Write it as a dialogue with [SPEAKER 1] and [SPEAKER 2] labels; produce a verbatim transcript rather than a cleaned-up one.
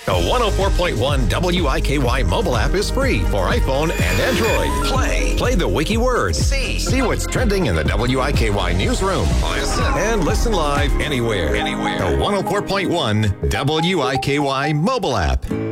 [SPEAKER 1] The one oh four point one W I K Y mobile app is free for iPhone and Android. Play. Play the wiki word. See. See what's trending in the W I K Y newsroom. Listen. And listen live anywhere. Anywhere. The one oh four point one W I K Y mobile app.